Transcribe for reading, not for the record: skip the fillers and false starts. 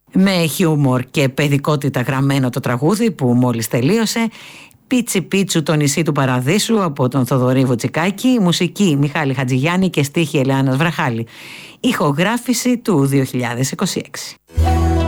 Με χιούμορ και παιδικότητα γραμμένο το τραγούδι που μόλις τελείωσε. Πίτσι Πίτσου, το νησί του Παραδείσου, από τον Θοδωρή Βουτσικάκη, μουσική Μιχάλη Χατζηγιάννη και στίχη Ελεάνας Βραχάλη. Ηχογράφηση του 2026.